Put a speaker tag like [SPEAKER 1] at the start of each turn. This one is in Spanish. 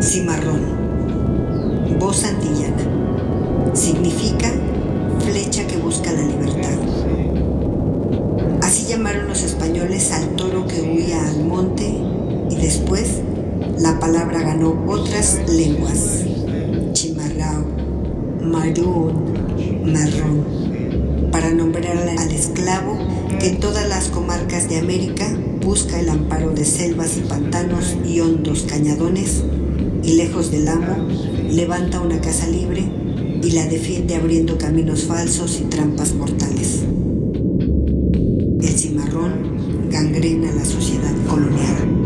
[SPEAKER 1] Cimarrón, voz antillana, significa flecha que busca la libertad. Así llamaron los españoles al toro que huía al monte, y después la palabra ganó otras lenguas: chimarrao, marún, marrón, para nombrar al esclavo que en todas las comarcas de América busca el amparo de selvas y pantanos y hondos cañadones, y lejos del amo levanta una casa libre y la defiende abriendo caminos falsos y trampas mortales. El cimarrón gangrena la sociedad colonial.